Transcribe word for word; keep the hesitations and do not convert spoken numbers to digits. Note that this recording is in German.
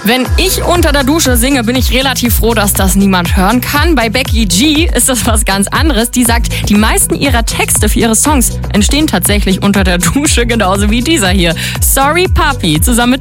Wenn ich unter der Dusche singe, bin ich relativ froh, dass das niemand hören kann. Bei Becky G ist das was ganz anderes. Die sagt, die meisten ihrer Texte für ihre Songs entstehen tatsächlich unter der Dusche, genauso wie dieser hier. Sorry Papi, zusammen mit